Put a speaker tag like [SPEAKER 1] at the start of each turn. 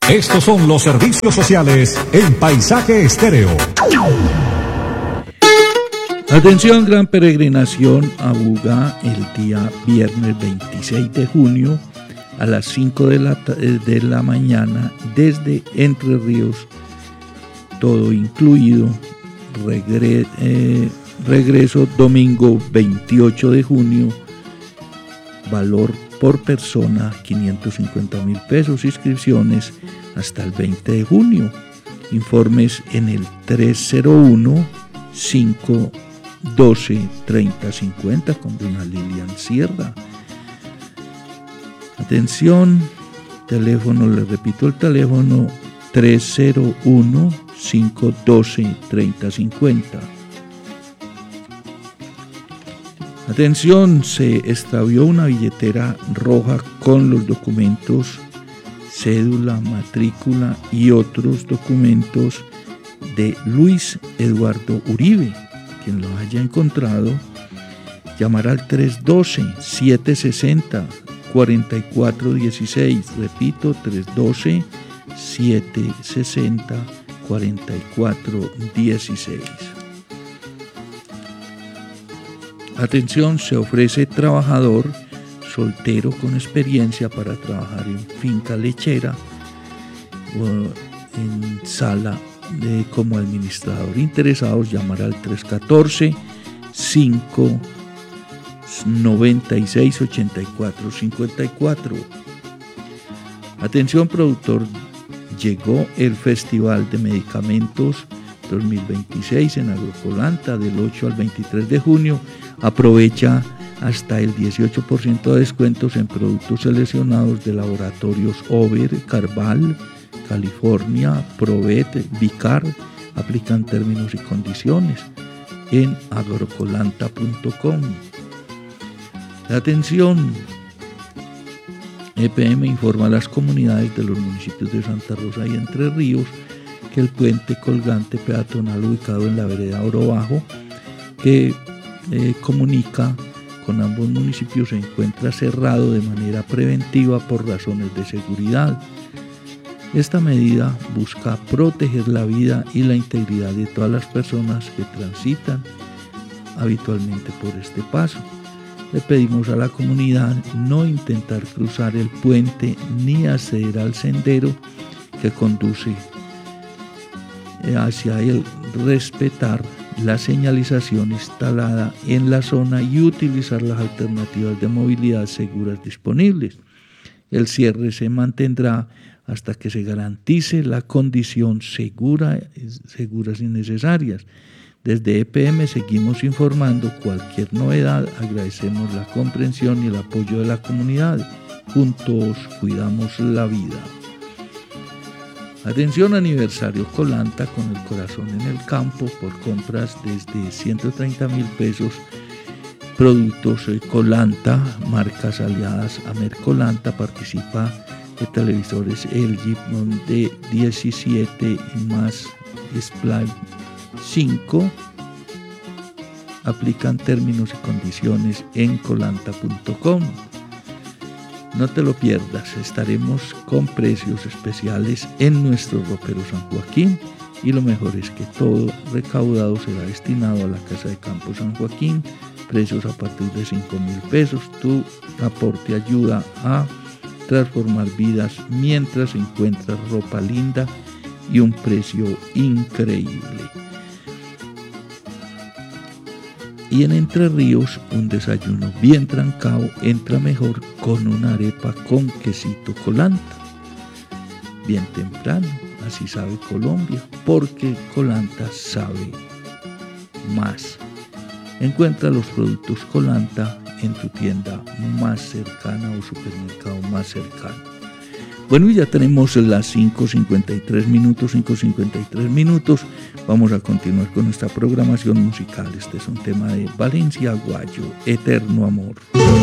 [SPEAKER 1] Estos son los servicios sociales en Paisaje Estéreo.
[SPEAKER 2] Atención, gran peregrinación a Buga el día viernes 26 de junio a las 5 de la mañana desde Entre Ríos, todo incluido. Regreso domingo 28 de junio, valor por persona 550,000 pesos, inscripciones hasta el 20 de junio. Informes en el 301-512-3050 con doña Lilian Sierra. Atención, teléfono, les repito el teléfono, 301-512-3050. Atención, se extravió una billetera roja con los documentos, cédula, matrícula y otros documentos de Luis Eduardo Uribe. Quien lo haya encontrado, llamará al 312-760-4416. Repito, 312-760-4416. Atención, se ofrece trabajador soltero con experiencia para trabajar en finca lechera o en sala como administrador. Interesados, llamar al 314-596-8454. Atención, productor, llegó el Festival de Medicamentos 2026 en Agrocolanta del 8 al 23 de junio. Aprovecha hasta el 18% de descuentos en productos seleccionados de laboratorios Over, Carval, California, Provet, Vicar. Aplican términos y condiciones en agrocolanta.com. Atención, EPM informa a las comunidades de los municipios de Santa Rosa y Entre Ríos que el puente colgante peatonal ubicado en la vereda Oro Bajo, que comunica con ambos municipios, se encuentra cerrado de manera preventiva por razones de seguridad. Esta medida busca proteger la vida y la integridad de todas las personas que transitan habitualmente por este paso. Le pedimos a la comunidad no intentar cruzar el puente ni acceder al sendero que conduce hacia él, respetar la señalización instalada en la zona y utilizar las alternativas de movilidad seguras disponibles. El cierre se mantendrá hasta que se garantice la condición seguras y necesarias. Desde EPM seguimos informando cualquier novedad. Agradecemos la comprensión y el apoyo de la comunidad. Juntos cuidamos la vida. Atención, aniversario Colanta con el corazón en el campo, por compras desde 130,000 pesos. Productos Colanta, marcas aliadas a Mercolanta. Participa de televisores LG de 17 y más Splay 5. Aplican términos y condiciones en colanta.com. No te lo pierdas, estaremos con precios especiales en nuestro ropero San Joaquín, y lo mejor es que todo recaudado será destinado a la Casa de Campo San Joaquín. Precios a partir de 5,000 pesos. Tu aporte ayuda a transformar vidas mientras encuentras ropa linda y un precio increíble. Y en Entre Ríos, un desayuno bien trancado entra mejor con una arepa con quesito Colanta. Bien temprano, así sabe Colombia, porque Colanta sabe más. Encuentra los productos Colanta en tu tienda más cercana o supermercado más cercano. Bueno, y ya tenemos las 5:53 minutos. Vamos a continuar con esta programación musical. Este es un tema de Valencia Aguayo, Eterno Amor.